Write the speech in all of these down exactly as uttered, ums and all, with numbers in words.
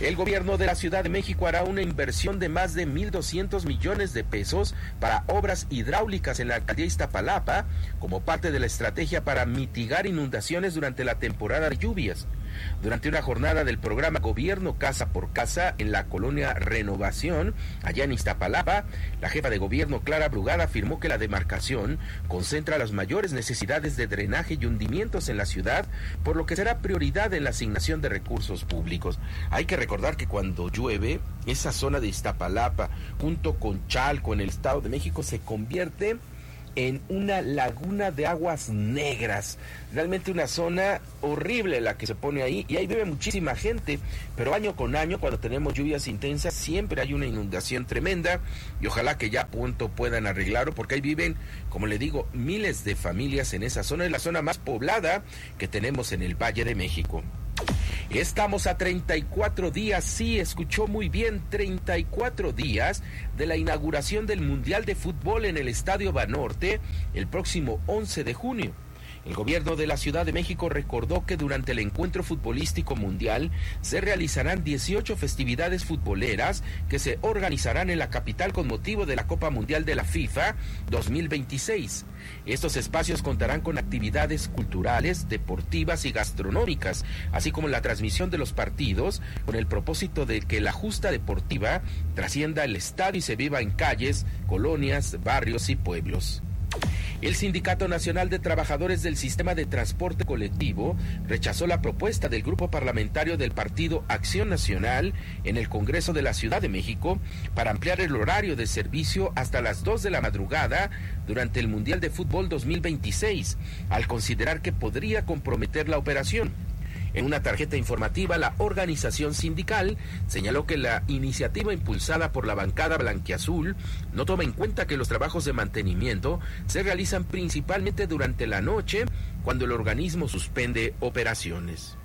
El gobierno de la Ciudad de México hará una inversión de más de mil doscientos millones de pesos para obras hidráulicas en la alcaldía Iztapalapa como parte de la estrategia para mitigar inundaciones durante la temporada de lluvias. Durante una jornada del programa Gobierno Casa por Casa en la colonia Renovación, allá en Iztapalapa, la jefa de gobierno Clara Brugada afirmó que la demarcación concentra las mayores necesidades de drenaje y hundimientos en la ciudad, por lo que será prioridad en la asignación de recursos públicos. Hay que recordar que cuando llueve, esa zona de Iztapalapa, junto con Chalco en el Estado de México, se convierte en una laguna de aguas negras. Realmente una zona horrible la que se pone ahí, y ahí vive muchísima gente, pero año con año, cuando tenemos lluvias intensas, siempre hay una inundación tremenda, y ojalá que ya pronto puedan arreglarlo, porque ahí viven, como le digo, miles de familias en esa zona. Es la zona más poblada que tenemos en el Valle de México. Estamos a treinta y cuatro días, sí, escuchó muy bien, treinta y cuatro días de la inauguración del Mundial de Fútbol en el Estadio Banorte el próximo once de junio. El gobierno de la Ciudad de México recordó que durante el encuentro futbolístico mundial se realizarán dieciocho festividades futboleras que se organizarán en la capital con motivo de la Copa Mundial de la FIFA dos mil veintiséis. Estos espacios contarán con actividades culturales, deportivas y gastronómicas, así como la transmisión de los partidos, con el propósito de que la justa deportiva trascienda el estadio y se viva en calles, colonias, barrios y pueblos. El Sindicato Nacional de Trabajadores del Sistema de Transporte Colectivo rechazó la propuesta del grupo parlamentario del Partido Acción Nacional en el Congreso de la Ciudad de México para ampliar el horario de servicio hasta las dos de la madrugada durante el Mundial de Fútbol dos mil veintiséis, al considerar que podría comprometer la operación. En una tarjeta informativa, la organización sindical señaló que la iniciativa impulsada por la bancada blanquiazul no toma en cuenta que los trabajos de mantenimiento se realizan principalmente durante la noche, cuando el organismo suspende operaciones.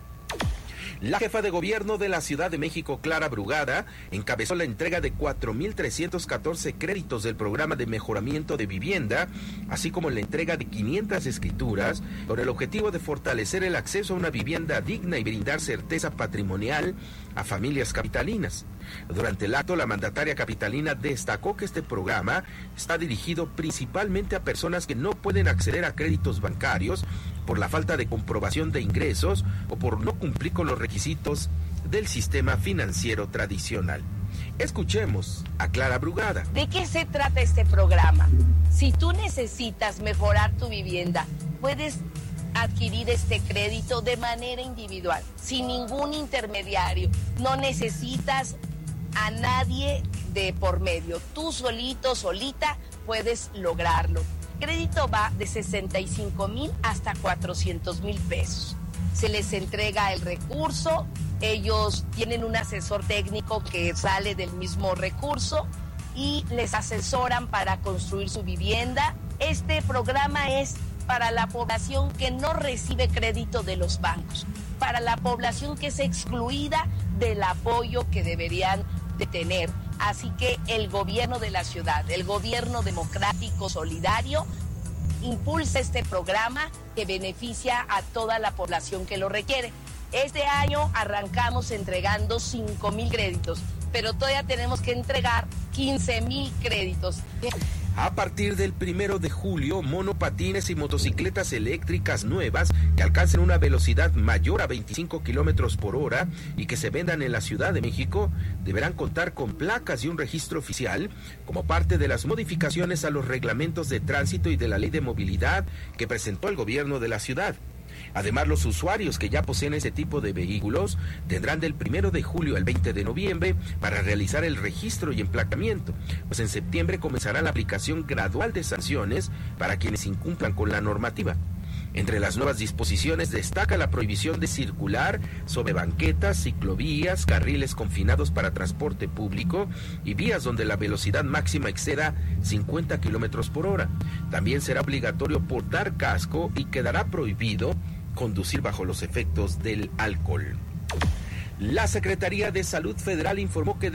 La jefa de gobierno de la Ciudad de México, Clara Brugada, encabezó la entrega de cuatro mil trescientos catorce créditos del programa de mejoramiento de vivienda, así como la entrega de quinientas escrituras, con el objetivo de fortalecer el acceso a una vivienda digna y brindar certeza patrimonial a familias capitalinas. Durante el acto, la mandataria capitalina destacó que este programa está dirigido principalmente a personas que no pueden acceder a créditos bancarios por la falta de comprobación de ingresos o por no cumplir con los requisitos del sistema financiero tradicional. Escuchemos a Clara Brugada. ¿De qué se trata este programa? Si tú necesitas mejorar tu vivienda, puedes adquirir este crédito de manera individual, sin ningún intermediario. No necesitas a nadie de por medio. Tú solito, solita, puedes lograrlo. El crédito va de sesenta y cinco mil hasta cuatrocientos mil pesos. Se les entrega el recurso, ellos tienen un asesor técnico que sale del mismo recurso y les asesoran para construir su vivienda. Este programa es para la población que no recibe crédito de los bancos, para la población que es excluida del apoyo que deberían de tener. Así que el gobierno de la ciudad, el gobierno democrático solidario, impulsa este programa que beneficia a toda la población que lo requiere. Este año arrancamos entregando cinco mil créditos, pero todavía tenemos que entregar quince mil créditos. A partir del primero de julio, monopatines y motocicletas eléctricas nuevas que alcancen una velocidad mayor a veinticinco kilómetros por hora y que se vendan en la Ciudad de México deberán contar con placas y un registro oficial como parte de las modificaciones a los reglamentos de tránsito y de la ley de movilidad que presentó el gobierno de la ciudad. Además, los usuarios que ya poseen ese tipo de vehículos tendrán del primero de julio al veinte de noviembre para realizar el registro y emplacamiento, pues en septiembre comenzará la aplicación gradual de sanciones para quienes incumplan con la normativa. Entre las nuevas disposiciones destaca la prohibición de circular sobre banquetas, ciclovías, carriles confinados para transporte público y vías donde la velocidad máxima exceda cincuenta kilómetros por hora. También será obligatorio portar casco y quedará prohibido conducir bajo los efectos del alcohol. La Secretaría de Salud Federal informó que